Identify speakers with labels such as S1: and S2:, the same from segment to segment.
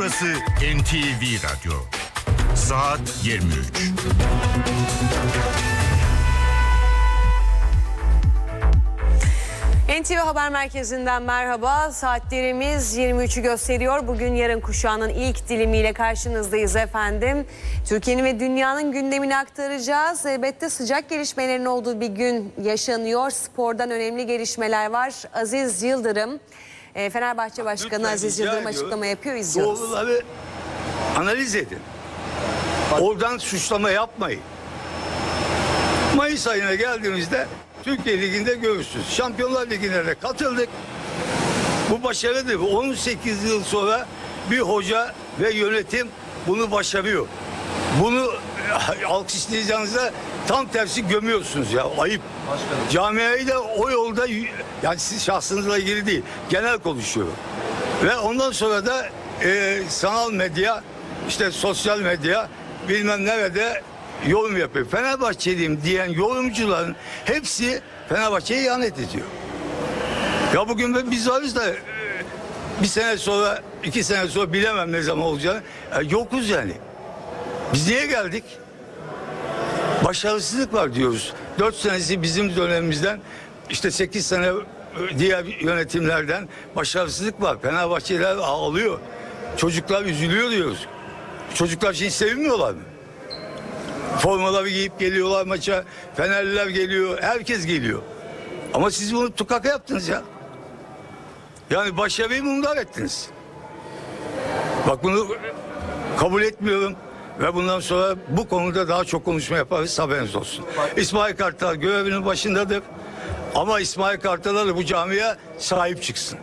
S1: Burası NTV Radyo. Saat 23.
S2: NTV Haber Merkezi'nden merhaba. Saatlerimiz 23'ü gösteriyor. Bugün yarın kuşağının ilk dilimiyle karşınızdayız efendim. Türkiye'nin ve dünyanın gündemini aktaracağız. Elbette sıcak gelişmelerin olduğu bir gün yaşanıyor. Spordan önemli gelişmeler var. Aziz Yıldırım, Fenerbahçe Başkanı Aziz Yıldırım açıklama yapıyor. İzliyoruz.
S3: Doğruları analiz edin. Oradan suçlama yapmayın. Mayıs ayına geldiğimizde Türkiye Ligi'nde görürsünüz. Şampiyonlar Ligi'ne de katıldık. Bu başarıdır. 18 yıl sonra bir hoca ve yönetim bunu başarıyor. Bunu alkışlayacağınıza tam tersi gömüyorsunuz ya. Ayıp. Başkanım. Camiayı da o yolda, yani siz şahsınızla ilgili değil, genel konuşuyorum. Ve ondan sonra da sanal medya, işte sosyal medya bilmem nerede yorum yapıyor. Fenerbahçeliyim diyen yorumcuların hepsi Fenerbahçe'ye ihanet ediyor. Ya bugün biz varız da bir sene sonra, 2 sene sonra bilemem ne zaman olacağını. Yokuz yani. Biz niye geldik? Başarısızlık var diyoruz. 4 senesi bizim dönemimizden, işte 8 sene diğer yönetimlerden başarısızlık var. Fenerbahçeliler ağlıyor. Çocuklar üzülüyor diyoruz. Çocuklar şimdi sevinmiyorlar mı? Formaları giyip geliyorlar maça. Fenerliler geliyor. Herkes geliyor. Ama siz bunu tukaka yaptınız ya. Yani başarıyı mundar ettiniz. Bak bunu kabul etmiyorum. Ve bundan sonra bu konuda daha çok konuşma yaparız, haberiniz olsun. İsmail Kartal görevinin başındadır. Ama İsmail Kartal'a da bu camiye sahip çıksın.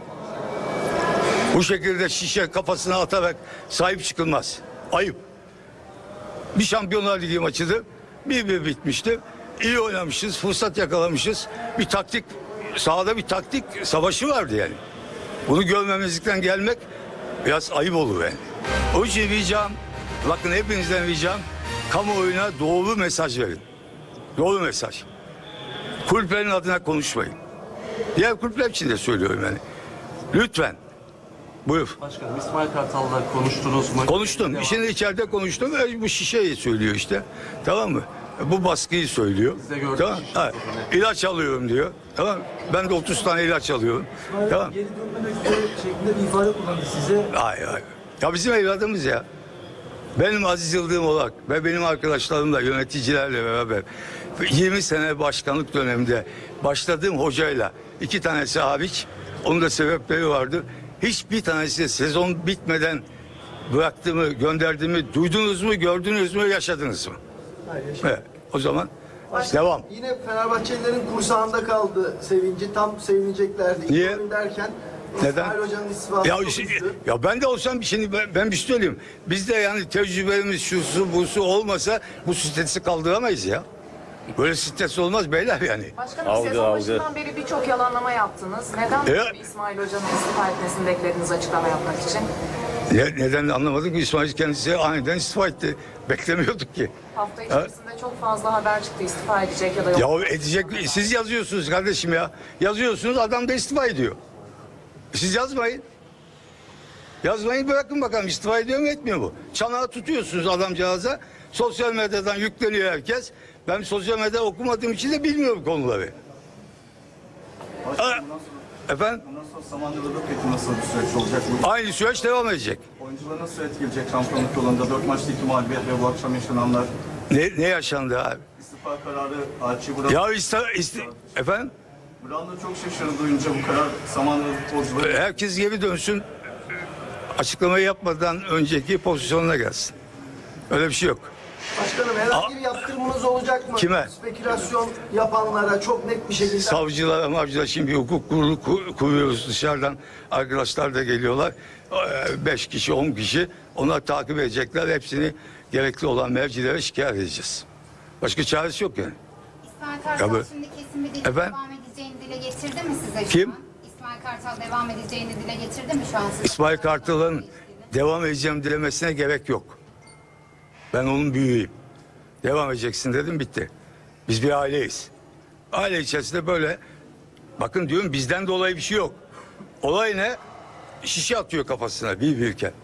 S3: Bu şekilde şişe kafasına atarak sahip çıkılmaz. Ayıp. Bir Şampiyonlar Ligi maçıdır. 1-1 bitmişti. İyi oynamışız, fırsat yakalamışız. Bir taktik, sahada bir taktik savaşı vardı yani. Bunu görmemezlikten gelmek biraz ayıp olur yani. O için ricam, bakın hepinizden ricam, kamuoyuna doğru mesaj verin. Doğru mesaj. Kulüplerin adına konuşmayın. Diğer kulüpler için de söylüyorum yani. Lütfen. Buyur.
S4: Başkanım, İsmail Kartal'la konuştunuz mu?
S3: Konuştum. Şimdi içeride konuştum. Bu şişeyi söylüyor işte. Tamam mı? Bu baskıyı söylüyor. Tamam. Ha, ilaç alıyorum diyor. Tamam. Ben de 30 tane ilaç alıyorum. Tamam.
S5: Geri dönmemek üzere şeklinde bir ifade kullandı size.
S3: Hayır. Ya bizim evladımız ya. Benim Aziz Yıldırım olarak ve benim arkadaşlarımla, yöneticilerle beraber 20 sene başkanlık döneminde başladığım hocayla 2 tanesi hariç, onun da sebepleri vardı. Hiçbir tanesi sezon bitmeden bıraktığımı, gönderdiğimi duydunuz mu, gördünüz mü, yaşadınız mı?
S5: Hayır,
S3: Evet, o zaman
S5: Başkanım,
S3: devam.
S5: Yine Fenerbahçelilerin kursağında kaldı sevinci. Tam sevineceklerdi.
S3: Niye?
S5: İlk oyun derken
S3: Neden?
S5: İsmail Hoca'nın istifası
S3: Ya ben de olsam şimdi ben bir şey söyleyeyim. Biz de yani tecrübelerimiz şusu busu olmasa bu stresi kaldıramayız ya. Böyle stres olmaz beyler yani.
S6: Başkanım sezon başından beri birçok yalanlama yaptınız. Neden İsmail Hoca'nın istifa etmesini beklediniz açıklama yapmak için?
S3: Neden anlamadık ki İsmail kendisi aniden istifa etti. Beklemiyorduk ki.
S6: Hafta içerisinde çok fazla haber çıktı istifa edecek ya da yok.
S3: Ya edecek, siz yazıyorsunuz kardeşim ya. Yazıyorsunuz, adam da istifa ediyor. Siz yazmayın. Yazmayın, bırakın bakalım istifa ediyor mu etmiyor mu? Çanağı tutuyorsunuz adamcağıza. Sosyal medyadan yükleniyor herkes. Ben sosyal medya okumadığım için de bilmiyorum konuları. Efendim?
S4: Nasıl Samandıra'da peki nasıl bir süreç olacak?
S3: Aynı süreç devam edecek.
S4: Oyuncular nasıl etkileyecek şampiyonluk yolunda? 4 maçta 2 mağlubiyet ve bu akşam yaşananlar.
S3: Ne yaşandı abi?
S4: İstifa kararı Archie Brown.
S3: Ya efendim?
S4: Brown da çok şaşırdı duyunca bu karar Samandıra'da futbolcuları.
S3: Herkes geri dönsün. Açıklamayı yapmadan önceki pozisyonuna gelsin. Öyle bir şey yok.
S5: Başkanım herhangi bir yaptırımınız olacak mı?
S3: Kime?
S5: Spekülasyon yapanlara çok net bir şekilde.
S3: Savcılar, mavcılar, şimdi bir hukuk kurulu kuruyoruz dışarıdan. Arkadaşlar da geliyorlar. 5 kişi, 10 kişi. Onlar takip edecekler. Hepsini gerekli olan mevcilere şikayet edeceğiz. Başka çaresi yok yani.
S7: İsmail Kartal
S3: Ya
S7: şimdi kesin bir dil
S3: Efendim?
S7: devam edeceğini dile getirdi mi size şu
S3: Kim?
S7: an? İsmail Kartal devam edeceğini dile getirdi mi şu an size?
S3: İsmail Kartal'ın devam edeceğim dilemesine gerek yok. Ben onun büyüğüyüm. Devam edeceksin dedim, bitti. Biz bir aileyiz. Aile içerisinde böyle, bakın diyorum, bizden dolayı bir şey yok. Olay ne? Şişe atıyor kafasına bir.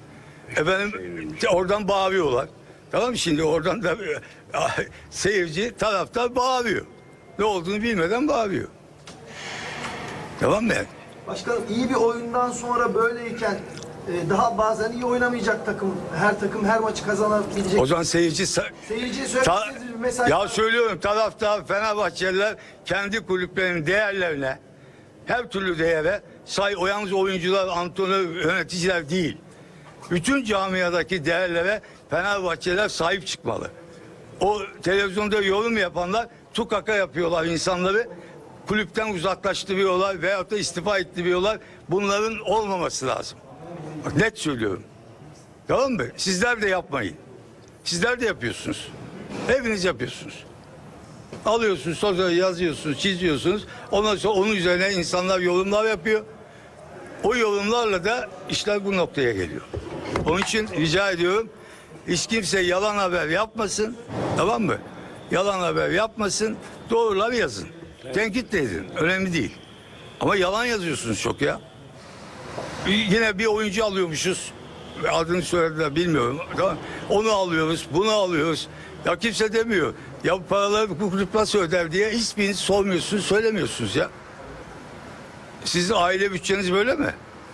S3: Efendim oradan bağırıyorlar. Tamam mı? Şimdi oradan da seyirci, taraftar bağırıyor. Ne olduğunu bilmeden bağırıyor. Tamam mı yani?
S5: Başkanım iyi bir oyundan sonra böyleyken daha bazen iyi oynamayacak takım, her takım her maçı kazanabilecek.
S3: O zaman seyirciye
S5: söylerseniz bir mesaj.
S3: ya söylüyorum, taraftar, Fenerbahçeliler kendi kulüplerinin değerlerine, her türlü değere o yalnız oyuncular, antrenör, yöneticiler değil. Bütün camiadaki değerlere Fenerbahçeliler sahip çıkmalı. O televizyonda yorum yapanlar tukaka yapıyorlar insanları. Kulüpten uzaklaştırıyorlar veyahut da istifa ettiriyorlar. Bunların olmaması lazım. Bak, net söylüyorum. Tamam mı? Sizler de yapmayın. Sizler de yapıyorsunuz. Hepiniz yapıyorsunuz. Alıyorsunuz, sonra yazıyorsunuz, çiziyorsunuz. Ondan sonra onun üzerine insanlar yorumlar yapıyor. O yorumlarla da işler bu noktaya geliyor. Onun için rica ediyorum, hiç kimse yalan haber yapmasın. Tamam mı? Yalan haber yapmasın. Doğruları yazın. Tenkit de edin. Önemli değil. Ama yalan yazıyorsunuz çok ya. Yine bir oyuncu alıyormuşuz. Adını söylediler bilmiyorum. Tamam. Onu alıyoruz, bunu alıyoruz. Ya kimse demiyor. Ya bu paraları bu kulüp nasıl öder diye hiçbiriniz sormuyorsunuz, söylemiyorsunuz ya. Sizin aile bütçeniz böyle mi?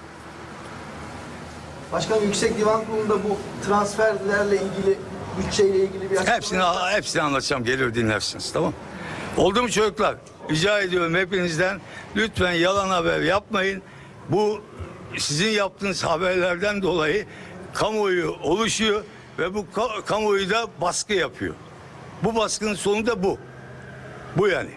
S5: Başkanım Yüksek Divan Kurulu'nda bu transferlerle ilgili, bütçeyle ilgili bir açıklama.
S3: Hepsini anlatacağım. Gelir dinlersiniz. Tamam. Oldu mu çocuklar? Rica ediyorum hepinizden. Lütfen yalan haber yapmayın. Bu sizin yaptığınız haberlerden dolayı kamuoyu oluşuyor ve bu kamuoyu da baskı yapıyor. Bu baskının sonu da bu. Bu yani.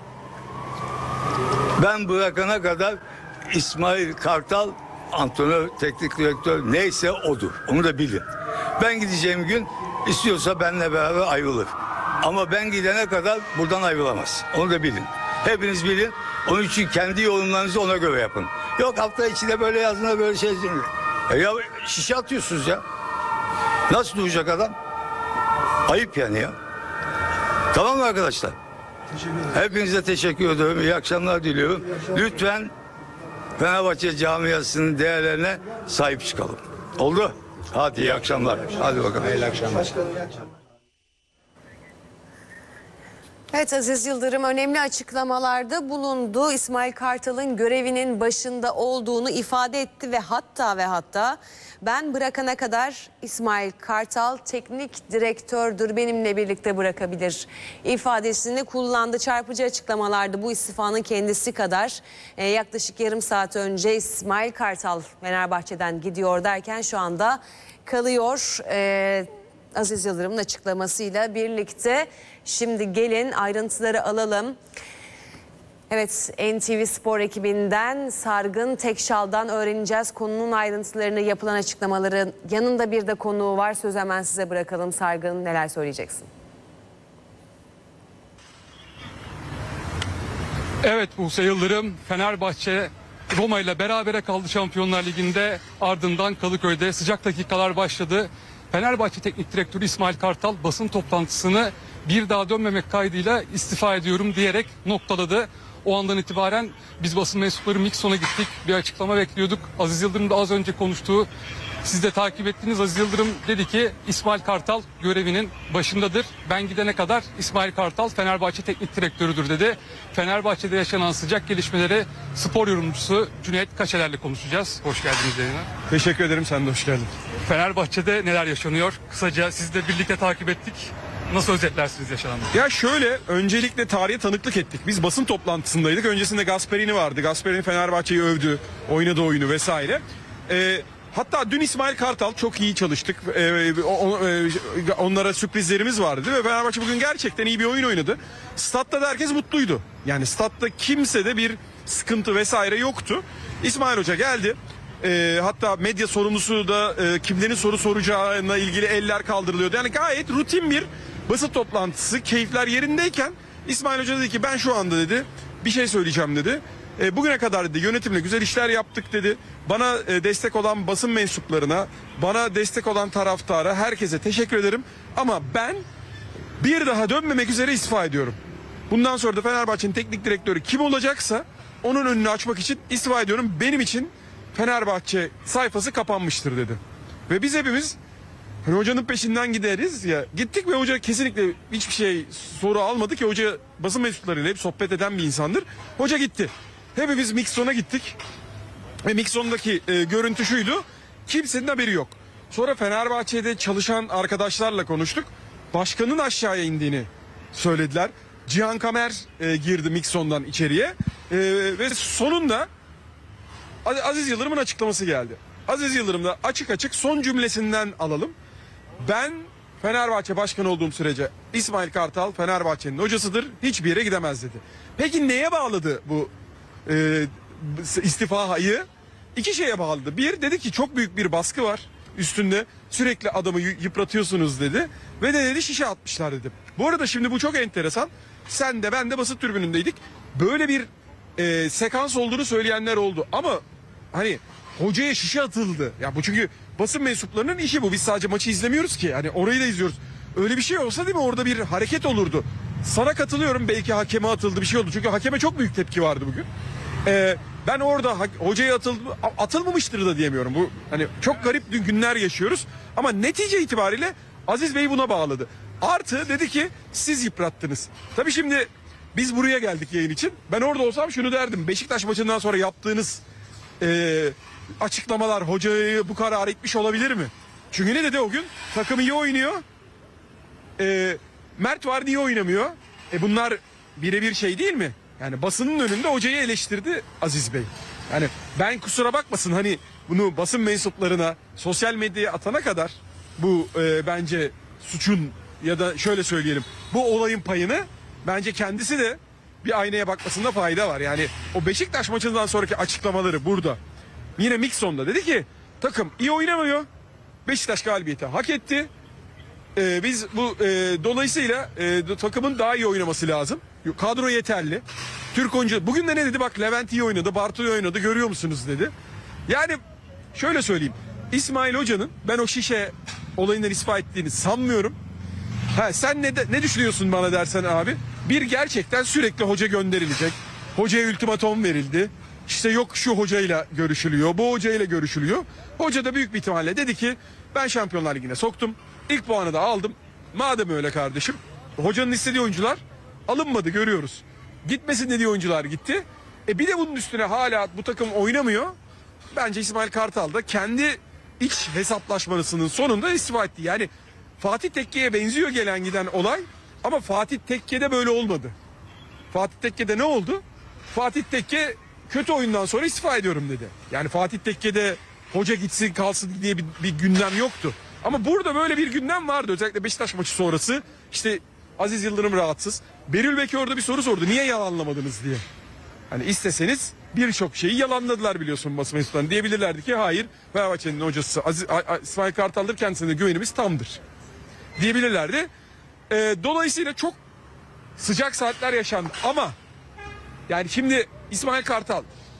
S3: Ben bırakana kadar İsmail Kartal antrenör, teknik direktör neyse odur. Onu da bilin. Ben gideceğim gün istiyorsa benimle beraber ayrılır. Ama ben gidene kadar buradan ayrılamaz. Onu da bilin. Hepiniz bilin. Onun için kendi yorumlarınızı ona göre yapın. Yok hafta içinde böyle yazdığında böyle şey değil. Ya şişe atıyorsunuz ya. Nasıl duracak adam? Ayıp yani ya. Tamam mı arkadaşlar? Hepinize teşekkür ediyorum. İyi akşamlar diliyorum. Lütfen Fenerbahçe camiasının değerlerine sahip çıkalım. Oldu? Hadi iyi akşamlar. Hadi bakalım.
S5: Başkanım iyi akşamlar.
S2: Evet, Aziz Yıldırım önemli açıklamalarda bulundu. İsmail Kartal'ın görevinin başında olduğunu ifade etti ve hatta ben bırakana kadar İsmail Kartal teknik direktördür, benimle birlikte bırakabilir ifadesini kullandı. Çarpıcı açıklamalardı bu istifanın kendisi kadar. Yaklaşık yarım saat önce İsmail Kartal Fenerbahçe'den gidiyor derken şu anda kalıyor. Aziz Yıldırım'ın açıklamasıyla birlikte. Şimdi gelin ayrıntıları alalım. Evet, NTV Spor ekibinden Sargın Tekşal'dan öğreneceğiz konunun ayrıntılarını, yapılan açıklamaların yanında bir de konuğu var. Söz hemen size bırakalım. Sargın, neler söyleyeceksin?
S8: Evet, Buse Yıldırım, Fenerbahçe Roma ile berabere kaldı Şampiyonlar Ligi'nde, ardından Kadıköy'de sıcak dakikalar başladı. Fenerbahçe Teknik Direktörü İsmail Kartal basın toplantısını bir daha dönmemek kaydıyla istifa ediyorum diyerek noktaladı. O andan itibaren biz basın mensupları Mikson'a gittik, bir açıklama bekliyorduk. Aziz Yıldırım da az önce konuştuğu, siz de takip ettiniz. Aziz Yıldırım dedi ki İsmail Kartal görevinin başındadır. Ben gidene kadar İsmail Kartal Fenerbahçe Teknik Direktörüdür dedi. Fenerbahçe'de yaşanan sıcak gelişmeleri spor yorumcusu Cüneyt Kaçeler'le konuşacağız. Hoş geldiniz yayına.
S9: Teşekkür ederim, sen de hoş geldin.
S8: Fenerbahçe'de neler yaşanıyor? Kısaca siz de birlikte takip ettik. Nasıl özetlersiniz yaşananları?
S9: Ya şöyle, öncelikle tarihe tanıklık ettik. Biz basın toplantısındaydık. Öncesinde Gasperini vardı. Gasperini Fenerbahçe'yi övdü. Oynadı oyunu vesaire. Hatta dün İsmail Kartal, çok iyi çalıştık. Onlara sürprizlerimiz vardı ve Fenerbahçe bugün gerçekten iyi bir oyun oynadı. Statta da herkes mutluydu. Yani statta kimsede bir sıkıntı vesaire yoktu. İsmail Hoca geldi. Hatta medya sorumlusu da kimlerin soru soracağına ilgili eller kaldırılıyordu. Yani gayet rutin bir basın toplantısı, keyifler yerindeyken İsmail Hoca dedi ki ben şu anda dedi bir şey söyleyeceğim dedi. Bugüne kadar dedi yönetimle güzel işler yaptık dedi. Bana destek olan basın mensuplarına, bana destek olan taraftara, herkese teşekkür ederim. Ama ben bir daha dönmemek üzere istifa ediyorum. Bundan sonra da Fenerbahçe'nin teknik direktörü kim olacaksa onun önünü açmak için istifa ediyorum. Benim için Fenerbahçe sayfası kapanmıştır dedi. Ve biz hepimiz hani hocanın peşinden gideriz ya. Gittik ve hoca kesinlikle hiçbir şey soru almadı ki, hoca basın mensuplarıyla hep sohbet eden bir insandır. Hoca gitti. Hepimiz Mixon'a gittik. Ve Mixon'daki görüntü şuydu. Kimsenin haberi yok. Sonra Fenerbahçe'de çalışan arkadaşlarla konuştuk. Başkanın aşağıya indiğini söylediler. Cihan Kamer girdi Mixon'dan içeriye. Ve sonunda Aziz Yıldırım'ın açıklaması geldi. Aziz Yıldırım da açık açık son cümlesinden alalım. Ben Fenerbahçe başkanı olduğum sürece İsmail Kartal Fenerbahçe'nin hocasıdır. Hiçbir yere gidemez dedi. Peki neye bağladı bu istifayı? İki şeye bağladı. Bir, dedi ki çok büyük bir baskı var üstünde. Sürekli adamı yıpratıyorsunuz dedi. Ve de dedi şişe atmışlar dedi. Bu arada şimdi bu çok enteresan. Sen de ben de basın tribünündeydik. Böyle bir sekans olduğunu söyleyenler oldu. Ama hani hocaya şişe atıldı. Ya bu çünkü basın mensuplarının işi bu. Biz sadece maçı izlemiyoruz ki. Hani orayı da izliyoruz. Öyle bir şey olsa değil mi? Orada bir hareket olurdu. Sana katılıyorum. Belki hakeme atıldı, bir şey oldu. Çünkü hakeme çok büyük tepki vardı bugün. Ben orada hocaya atılmamıştır da diyemiyorum. Bu hani çok garip günler yaşıyoruz. Ama netice itibariyle Aziz Bey buna bağladı. Artı dedi ki siz yıprattınız. Tabii şimdi biz buraya geldik yayın için. Ben orada olsam şunu derdim. Beşiktaş maçından sonra yaptığınız açıklamalar hocayı bu karara itmiş olabilir mi? Çünkü ne dedi o gün? Takım iyi oynuyor. Mert var, niye oynamıyor? Bunlar birebir şey değil mi? Yani basının önünde hocayı eleştirdi Aziz Bey. Yani ben, kusura bakmasın, hani bunu basın mensuplarına, sosyal medyaya atana kadar bu bence suçun, ya da şöyle söyleyelim, bu olayın payını bence kendisi de bir aynaya bakmasında fayda var. Yani o Beşiktaş maçından sonraki açıklamaları burada. Yine Mixon'da dedi ki takım iyi oynamıyor. Beşiktaş galibiyeti hak etti. Biz bu dolayısıyla takımın daha iyi oynaması lazım. Kadro yeterli. Türk oyuncu bugün de ne dedi? Bak Levent iyi oynadı, Bartu iyi oynadı, görüyor musunuz dedi. Yani şöyle söyleyeyim. İsmail Hoca'nın ben o şişe olayından ispat ettiğini sanmıyorum. Sen ne düşünüyorsun bana dersen abi? Bir, gerçekten sürekli hoca gönderilecek. Hocaya ultimatom verildi. İşte yok şu hocayla görüşülüyor, bu hocayla görüşülüyor. Hoca da büyük bir ihtimalle dedi ki ben Şampiyonlar Ligi'ne soktum. İlk puanı da aldım. Madem öyle kardeşim, hocanın istediği oyuncular alınmadı, görüyoruz. Gitmesin dediği oyuncular gitti. Bir de bunun üstüne hala bu takım oynamıyor. Bence İsmail Kartal da kendi iç hesaplaşmasının sonunda istifa etti. Yani Fatih Tekke'ye benziyor gelen giden olay. Ama Fatih Tekke'de böyle olmadı. Fatih Tekke'de ne oldu? Fatih Tekke kötü oyundan sonra istifa ediyorum dedi. Yani Fatih Tekke'de hoca gitsin kalsın diye bir gündem yoktu. Ama burada böyle bir gündem vardı. Özellikle Beşiktaş maçı sonrası. İşte Aziz Yıldırım rahatsız. Berül Beki orada bir soru sordu. Niye yalanlamadınız diye. Hani isteseniz birçok şeyi yalanladılar biliyorsun basın mensuplarına. Diyebilirlerdi ki hayır, Fenerbahçe'nin hocası İsmail Kartal'dır, kendisine güvenimiz tamdır diyebilirlerdi. Dolayısıyla çok sıcak saatler yaşandı. Ama yani şimdi İsmail Kartal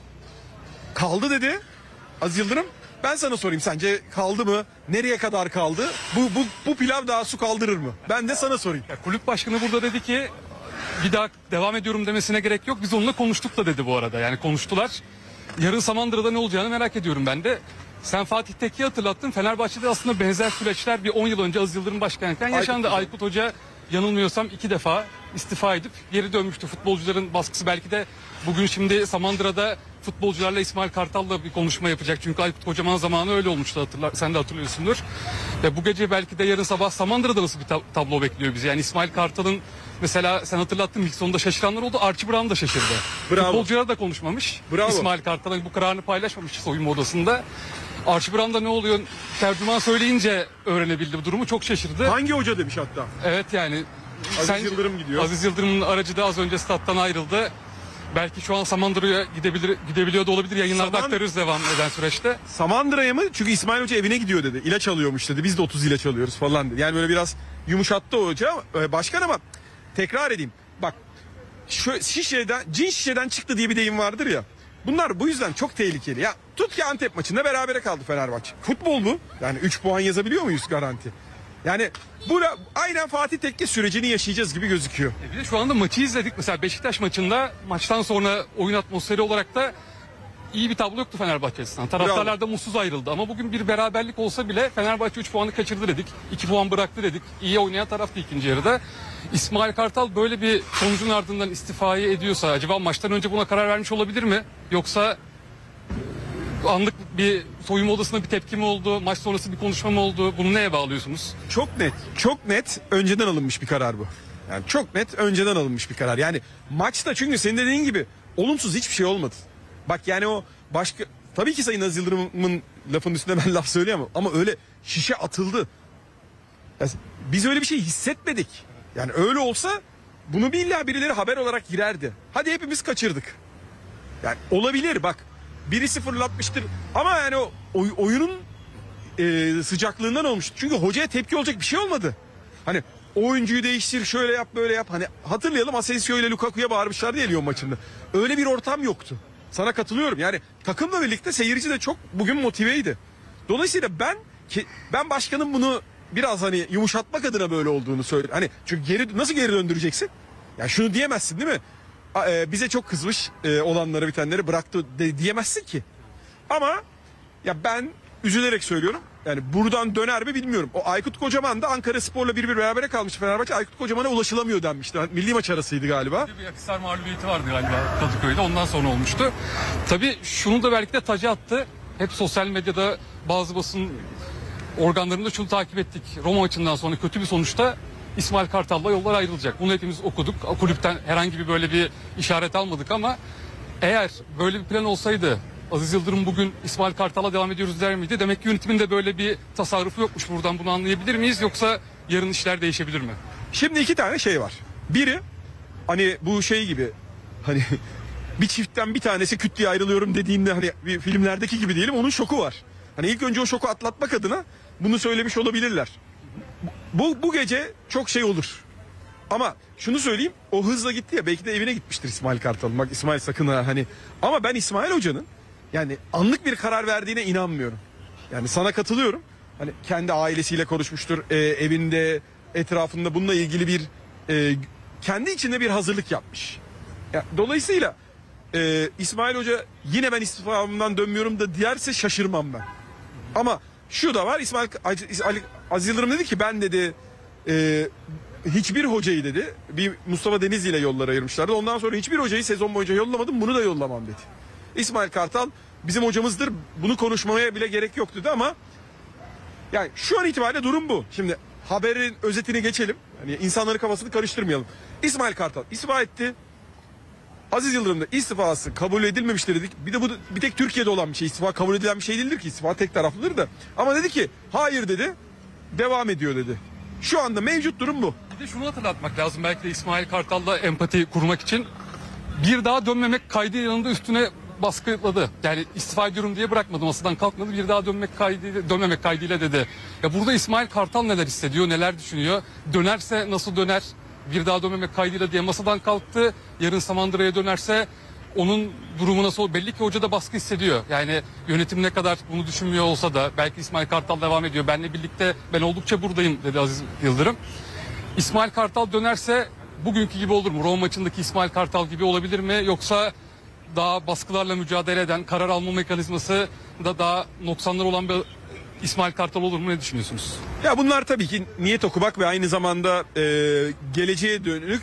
S9: kaldı dedi Aziz Yıldırım. Ben sana sorayım, sence kaldı mı? Nereye kadar kaldı? Bu pilav daha su kaldırır mı? Ben de sana sorayım.
S8: Ya, kulüp başkanı burada dedi ki bir daha devam ediyorum demesine gerek yok. Biz onunla konuştuk da dedi bu arada. Yani konuştular. Yarın Samandıra'da ne olacağını merak ediyorum ben de. Sen Fatih Tekke'yi hatırlattın. Fenerbahçe'de aslında benzer süreçler bir 10 yıl önce Aziz Yıldırım başkanken yaşandı. Aykut Hoca yanılmıyorsam 2 defa istifa edip geri dönmüştü. Futbolcuların baskısı, belki de bugün şimdi Samandıra'da futbolcularla İsmail Kartal'la bir konuşma yapacak. Çünkü Aykut Kocaman zamanı öyle olmuştu, sen de hatırlıyorsundur. Ve bu gece belki de yarın sabah Samandıra'da nasıl bir tablo bekliyor bizi? Yani İsmail Kartal'ın mesela sen hatırlattın, Mixon'da şaşıranlar oldu. Archie Brown da şaşırdı.
S9: Bravo.
S8: Futbolcular da konuşmamış.
S9: Bravo.
S8: İsmail Kartal'ın bu kararını paylaşmamış soyunma odasında. Archie Brown'da ne oluyor? Tercüman söyleyince öğrenebildi bu durumu. Çok şaşırdı.
S9: Hangi hoca demiş hatta?
S8: Evet yani.
S9: Aziz Yıldırım gidiyor.
S8: Aziz Yıldırım'ın aracı da az önce stat'tan ayrıldı. Belki şu an Samandıra'ya gidebiliyor da olabilir. Yayınlarda aktarıyoruz devam eden süreçte.
S9: Samandıra'ya mı? Çünkü İsmail Hoca evine gidiyor dedi. İlaç alıyormuş dedi. Biz de 30 ilaç alıyoruz falan dedi. Yani böyle biraz yumuşattı o hoca. Başkan, ama tekrar edeyim. Bak şu cin şişeden çıktı diye bir deyim vardır ya. Bunlar bu yüzden çok tehlikeli. Ya tut ki Antep maçında berabere kaldı Fenerbahçe. Futbol bu. Yani 3 puan yazabiliyor muyuz garanti? Yani bu aynen Fatih Tekke sürecini yaşayacağız gibi gözüküyor.
S8: Bir de şu anda maçı izledik. Mesela Beşiktaş maçında maçtan sonra oyun atmosferi olarak da iyi bir tablo yoktu Fenerbahçe açısından. Taraftarlar da mutsuz ayrıldı ama bugün bir beraberlik olsa bile Fenerbahçe 3 puanı kaçırdı dedik. 2 puan bıraktı dedik. İyi oynayan taraftı ikinci yarıda. İsmail Kartal böyle bir sonucun ardından istifayı ediyorsa acaba maçtan önce buna karar vermiş olabilir mi? Yoksa anlık bir soyunma odasında bir tepki mi oldu? Maç sonrası bir konuşma mı oldu? Bunu neye bağlıyorsunuz?
S9: Çok net önceden alınmış bir karar bu. Yani çok net önceden alınmış bir karar. Yani maçta çünkü senin dediğin gibi olumsuz hiçbir şey olmadı. Bak yani o başka tabii ki Sayın Aziz Yıldırım'ın lafının üstüne ben laf söyleyemem ama öyle şişe atıldı. Yani biz öyle bir şey hissetmedik. Yani öyle olsa bunu bir illa birileri haber olarak girerdi. Hadi hepimiz kaçırdık. Yani olabilir bak. Birisi fırlatmıştır ama yani o oyunun sıcaklığından olmuş. Çünkü hocaya tepki olacak bir şey olmadı. Hani oyuncuyu değiştir, şöyle yap, böyle yap. Hani hatırlayalım, Asensio ile Lukaku'ya bağırmışlardı ya Lyon maçında. Öyle bir ortam yoktu. Sana katılıyorum. Yani takımla birlikte seyirci de çok bugün motiveydi. Dolayısıyla ben başkanın bunu biraz hani yumuşatmak adına böyle olduğunu söylüyorum. Hani çünkü nasıl geri döndüreceksin? Ya şunu diyemezsin değil mi? Bize çok kızmış olanları bitenleri bıraktı diyemezsin ki. Ama ya ben üzülerek söylüyorum. Yani buradan döner mi bilmiyorum. O Aykut Kocaman da Ankara Spor'la 1-1 berabere kalmıştı Fenerbahçe. Aykut Kocaman'a ulaşılamıyor denmişti. Milli maç arasıydı galiba.
S8: Bir Akhisar mağlubiyeti vardı galiba Kadıköy'de. Ondan sonra olmuştu. Tabii şunu da belki de taca attı. Hep sosyal medyada bazı basın organlarında şunu takip ettik. Roma maçından sonra kötü bir sonuçta İsmail Kartal'la yollar ayrılacak. Bunu hepimiz okuduk. Kulüpten herhangi bir böyle bir işaret almadık ama eğer böyle bir plan olsaydı Aziz Yıldırım bugün İsmail Kartal'la devam ediyoruz der miydi? Demek ki yönetimin de böyle bir tasarrufu yokmuş, buradan bunu anlayabilir miyiz? Yoksa yarın işler değişebilir mi?
S9: Şimdi iki tane şey var. Biri hani bu şey gibi hani bir çiftten bir tanesi küt diye ayrılıyorum dediğinde hani bir filmlerdeki gibi diyelim, onun şoku var. Hani ilk önce o şoku atlatmak adına bunu söylemiş olabilirler. Bu gece çok şey olur. Ama şunu söyleyeyim, o hızla gitti ya, belki de evine gitmiştir İsmail Kartal. Bak İsmail sakın ha hani. Ama ben İsmail Hoca'nın yani anlık bir karar verdiğine inanmıyorum. Yani sana katılıyorum. Hani kendi ailesiyle konuşmuştur, evinde, etrafında bununla ilgili bir kendi içinde bir hazırlık yapmış. Yani, dolayısıyla İsmail Hoca yine ben istifamdan dönmüyorum da derse şaşırmam ben. Ama şu da var, Aziz Yıldırım dedi ki ben dedi hiçbir hocayı dedi, bir Mustafa Denizli ile yollar ayırmışlardı. Ondan sonra hiçbir hocayı sezon boyunca yollamadım, bunu da yollamam dedi. İsmail Kartal bizim hocamızdır, bunu konuşmaya bile gerek yok dedi ama yani şu an itibariyle durum bu. Şimdi haberin özetini geçelim. Hani insanların kafasını karıştırmayalım. İsmail Kartal istifa etti. Aziz Yıldırım da istifası kabul edilmemiştir dedik. Bir de bu bir tek Türkiye'de olan bir şey. İstifa kabul edilen bir şey değildir ki. İstifa tek taraflıdır da. Ama dedi ki hayır dedi. Devam ediyor dedi. Şu anda mevcut durum bu.
S8: Bir de şunu hatırlatmak lazım belki de İsmail Kartal'la empati kurmak için. Bir daha dönmemek kaydı yanında üstüne baskıladı. Yani istifa ediyorum diye bırakmadı, masadan kalkmadı. Bir daha dönmemek kaydıyla dedi. Ya burada İsmail Kartal neler hissediyor, neler düşünüyor? Dönerse nasıl döner? Bir daha dönmemek kaydıyla diye masadan kalktı. Yarın Samandıra'ya dönerse onun durumu nasıl olur? Belli ki hoca da baskı hissediyor. Yani yönetim ne kadar bunu düşünmüyor olsa da belki İsmail Kartal devam ediyor. Benle birlikte ben oldukça buradayım dedi Aziz Yıldırım. İsmail Kartal dönerse bugünkü gibi olur mu? Roma maçındaki İsmail Kartal gibi olabilir mi? Yoksa daha baskılarla mücadele eden, karar alma mekanizması da daha noksanlar olan bir İsmail Kartal olur mu? Ne düşünüyorsunuz?
S9: Ya bunlar tabii ki niyet okumak ve aynı zamanda geleceğe dönük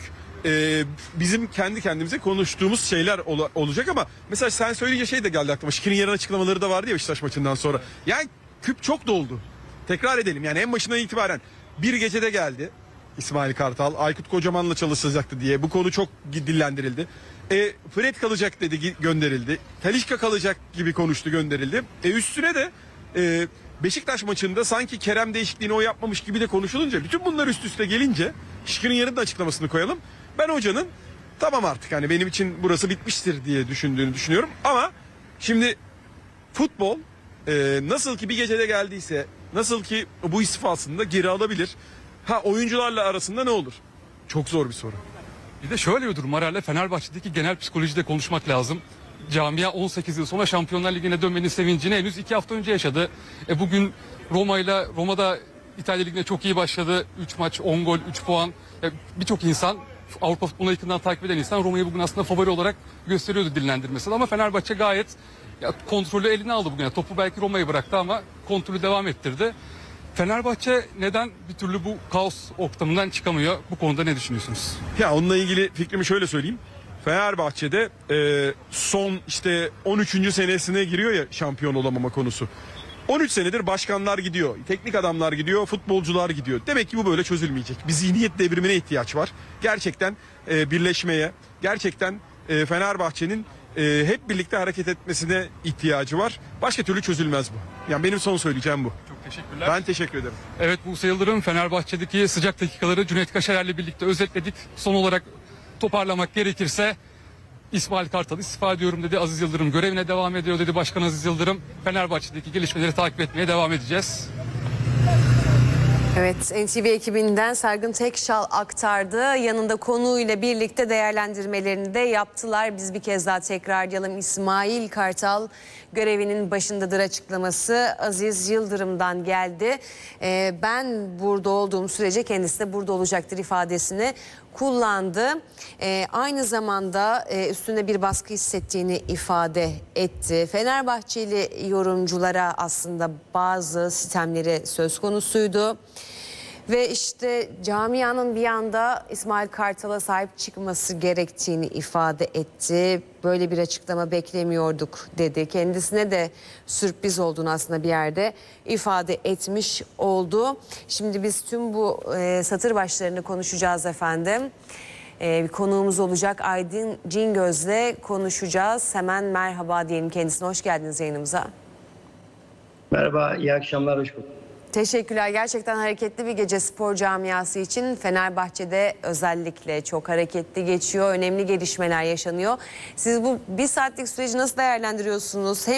S9: bizim kendi kendimize konuştuğumuz şeyler olacak ama mesela sen söyleyince şey de geldi aklıma. Şikrin yarın açıklamaları da vardı ya Beşiktaş maçından sonra. Yani küp çok doldu. Tekrar edelim yani en başından itibaren bir gecede geldi İsmail Kartal. Aykut Kocaman'la çalışacaktı diye bu konu çok dillendirildi. Fred kalacak dedi, gönderildi. Talisca kalacak gibi konuştu, gönderildi. Üstüne de Beşiktaş maçında sanki Kerem değişikliğini o yapmamış gibi de konuşulunca, bütün bunlar üst üste gelince Şikrin yarın da açıklamasını koyalım. Ben hocanın tamam artık hani benim için burası bitmiştir diye düşündüğünü düşünüyorum. Ama şimdi futbol nasıl ki bir gecede geldiyse, nasıl ki bu istifasını da geri alabilir. Oyuncularla arasında ne olur? Çok zor bir soru.
S8: Bir de şöyle bir durum var herhalde, Fenerbahçe'deki genel psikolojide konuşmak lazım. Camia 18 yıl sonra Şampiyonlar Ligi'ne dönmenin sevincini henüz 2 hafta önce yaşadı. Bugün Roma'da İtalya Ligi'ne çok iyi başladı. 3 maç, 10 gol, 3 puan. Birçok insan, Avrupa futbolunu yakından takip eden insan Roma'yı bugün aslında favori olarak gösteriyordu dillendirmesinde. Ama Fenerbahçe gayet kontrolü eline aldı bugün. Yani topu belki Roma'ya bıraktı ama kontrolü devam ettirdi. Fenerbahçe neden bir türlü bu kaos ortamından çıkamıyor? Bu konuda ne düşünüyorsunuz?
S9: Ya onunla ilgili fikrimi şöyle söyleyeyim. Fenerbahçe'de son işte 13. senesine giriyor ya şampiyon olamama konusu. 13 senedir başkanlar gidiyor, teknik adamlar gidiyor, futbolcular gidiyor. Demek ki bu böyle çözülmeyecek. Bir zihniyet devrimine ihtiyaç var. Gerçekten birleşmeye, gerçekten Fenerbahçe'nin hep birlikte hareket etmesine ihtiyacı var. Başka türlü çözülmez bu. Yani benim son söyleyeceğim bu.
S8: Çok teşekkürler.
S9: Ben teşekkür ederim.
S8: Evet, Buse Yıldırım, Fenerbahçe'deki sıcak dakikaları Cüneyt Kaşarer'le birlikte özetledik. Son olarak toparlamak gerekirse İsmail Kartal istifa ediyorum dedi. Aziz Yıldırım görevine devam ediyor dedi Başkan Aziz Yıldırım. Fenerbahçe'deki gelişmeleri takip etmeye devam edeceğiz.
S2: Evet, NTV ekibinden Sergın Tekşal aktardı. Yanında konuğuyla birlikte değerlendirmelerini de yaptılar. Biz bir kez daha tekrarlayalım. İsmail Kartal görevinin başındadır açıklaması Aziz Yıldırım'dan geldi. Ben burada olduğum sürece kendisi de burada olacaktır ifadesini kullandı. Aynı zamanda üstünde bir baskı hissettiğini ifade etti. Fenerbahçeli yorumculara aslında bazı sitemleri söz konusuydu. Ve işte camianın bir anda İsmail Kartal'a sahip çıkması gerektiğini ifade etti. Böyle bir açıklama beklemiyorduk dedi. Kendisine de sürpriz olduğunu aslında bir yerde ifade etmiş oldu. Şimdi biz tüm bu satır başlarını konuşacağız efendim. Bir konuğumuz olacak, Aydın Cingöz'le konuşacağız. Hemen merhaba diyelim kendisine. Hoş geldiniz yayınımıza.
S10: Merhaba, iyi akşamlar, hoş bulduk.
S2: Teşekkürler. Gerçekten hareketli bir gece spor camiası için. Fenerbahçe'de özellikle çok hareketli geçiyor. Önemli gelişmeler yaşanıyor. Siz bu bir saatlik süreci nasıl değerlendiriyorsunuz? Hem